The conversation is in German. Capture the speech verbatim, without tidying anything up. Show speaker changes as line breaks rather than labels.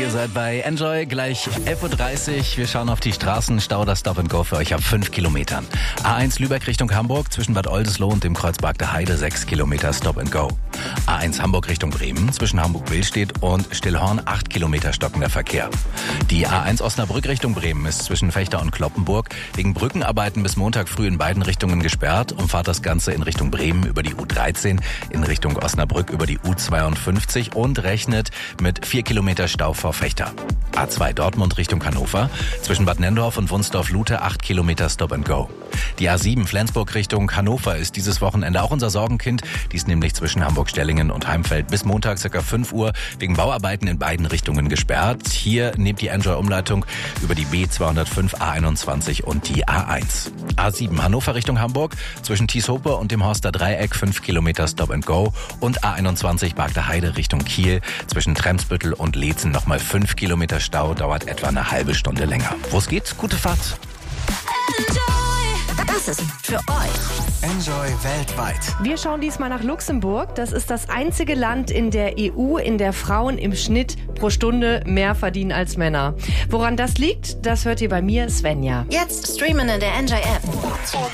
Ihr seid bei Enjoy, gleich elf Uhr dreißig. Wir schauen auf die Straßen. Stau, das Stop and Go für euch ab fünf Kilometern. A eins Lübeck Richtung Hamburg zwischen Bad Oldesloe und dem Kreuzberg der Heide sechs Kilometer Stop and Go. A eins Hamburg Richtung Bremen zwischen Hamburg-Willstedt und Stillhorn acht Kilometer stockender Verkehr. Die A eins Osnabrück Richtung Bremen ist zwischen Fechter und Kloppenburg wegen Brückenarbeiten bis Montag früh in beiden Richtungen gesperrt. Umfahrt das Ganze in Richtung Bremen über die U dreizehn, in Richtung Osnabrück über die U zweiundfünfzig und rechnet mit vier Kilometer Stau vor Fechter. A zwei Dortmund Richtung Hannover zwischen Bad Nendorf und Wunsdorf-Lute acht Kilometer Stop and Go. Die A sieben Flensburg Richtung Hannover ist dieses Wochenende auch unser Sorgenkind. Die ist nämlich zwischen Hamburg-Stellingen und Heimfeld bis Montag ca. fünf Uhr wegen Bauarbeiten in beiden Richtungen gesperrt. Hier nehmt die Enjoy-Umleitung über die B zweihundertfünf, A einundzwanzig und die A eins. A sieben Hannover Richtung Hamburg zwischen Thieshope und dem Horster Dreieck fünf Kilometer Stop and Go und A einundzwanzig Bark der Heide Richtung Kiel zwischen Tremsbüttel und Leetzen nochmal fünf Kilometer Stau, dauert etwa eine halbe Stunde länger. Wo es geht, gute Fahrt.
Das ist für euch.
Enjoy weltweit.
Wir schauen diesmal nach Luxemburg. Das ist das einzige Land in der E U, in der Frauen im Schnitt pro Stunde mehr verdienen als Männer. Woran das liegt, das hört ihr bei mir, Svenja.
Jetzt streamen in der Enjoy App.